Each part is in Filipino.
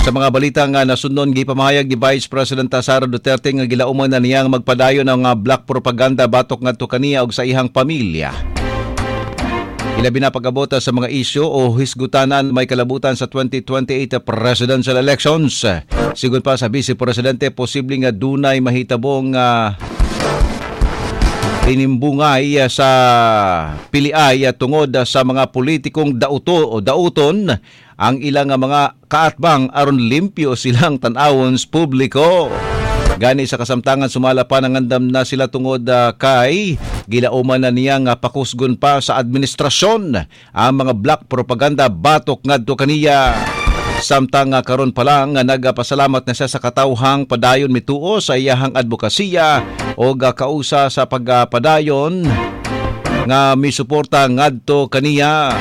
Sa mga balita nga nasunod gipamahayag ni Vice President Sara Duterte nga gilauman na niyang magpadayon ng black propaganda batok ngadto kaniya og sa ihang pamilya. Ilabi na pag-abot sa mga isyu o hisgutanan may kalabutan sa 2028 presidential elections. Sigon pa sa Vice Presidente, posibleng nga dunay mahitabong tinimbungay sa piliay tungod sa mga politikong dauton ang ilang mga kaatbang aron limpyo silang tan-awon sa publiko. Gani sa kasamtangan sumala pa nangandam na sila tungod kay gilauman na niyang pakusgon pa sa administrasyon ang mga black propaganda batok ngadto kaniya. Samtang karon pa lang nagpasalamat na siya sa katawhang padayon mituo sa iyahang advokasya o kausa sa pagpadayon nga misuporta ngadto kaniya.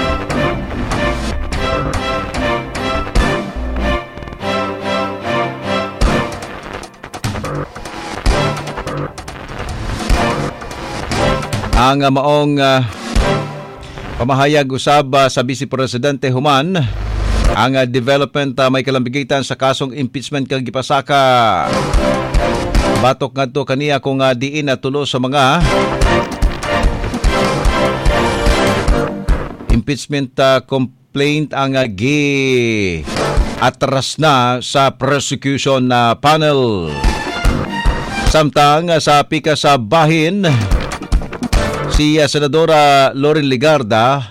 Ang maong pamahayag usab sa Vice Presidente human ang development may kalambigitan sa kasong impeachment kang gipasaka batok ngadto kaniya kung diin natulo sa mga impeachment complaint ang atras na sa prosecution panel. Samtang sa pika sa bahin, si Senadora Loren Legarda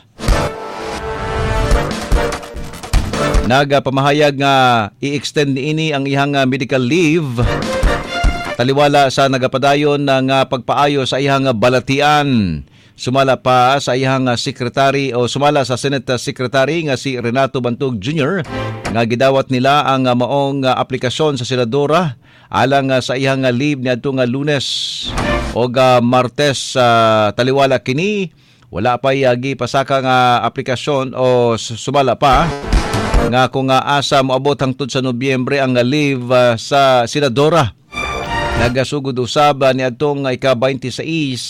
nagpamahayag nga i-extend niini ang ihang medical leave taliwala sa nagapadayon ng pagpaayo sa ihang balatian. Sumala pa sa ihang secretary o sumala sa Senate Secretary nga si Renato Bantog Jr. nga gidawat nila ang maong aplikasyon sa senadora alang sa ihang leave niadto nga Lunes o Martes. Taliwala kini wala pa gipasaka nga aplikasyon o sumala pa nga kung asa moabot hangtod sa Nobyembre ang leave sa senadora. Nagasugod usab niadtong ika-26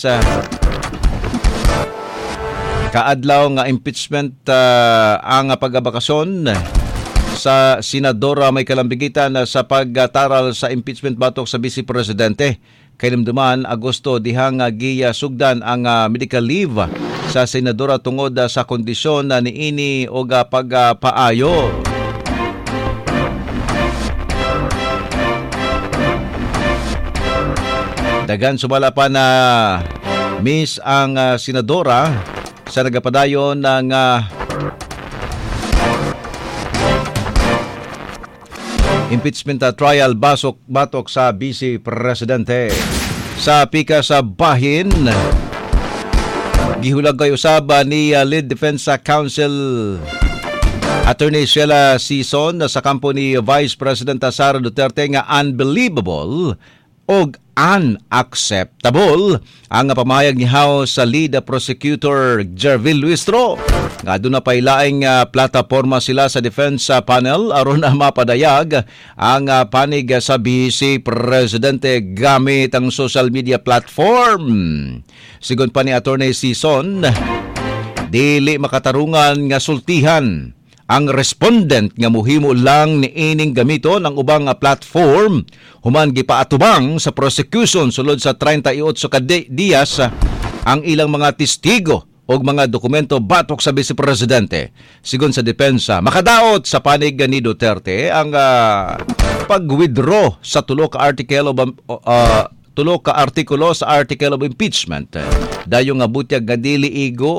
kaadlaw nga impeachment ang pagabakasyon sa senadora may kalambigitan sa pagtaral sa impeachment batok sa Vice Presidente. Kalimduman Agosto dihang giya sugdan ang medical leave sa senadora tungod sa kondisyon na niini o pagpaayo. Dagan sumala pa na miss ang senadora sa nagapadayon ng impeachment trial batok sa Vice Presidente. Sa pika sa bahin, gihulagay usab ni Lead Defense Counsel Attorney Sheila Sison sa kampo ni Vice President Sara Duterte nga unbelievable og unacceptable ang pamahayag ni House Lead Prosecutor Jervil Luistro nga doon na pailaing plataporma sila sa defense panel aron na mapadayag ang panig sa Vice Presidente gamit ang social media platform. Sigon pa ni Attorney Sison, dili makatarungan nga sultihan ang respondent nga muhimo lang niining gamiton ang ubang platform human gipaatubang sa prosecution sulod sa 38 ka diyas ang ilang mga testigo o mga dokumento batok sa Vice Presidente. Sigon sa depensa, makadaot sa panig ni Duterte ang pag-withdraw sa tulo ka artikulo sa Article of Impeachment. Dayo nga butyag nga dili igo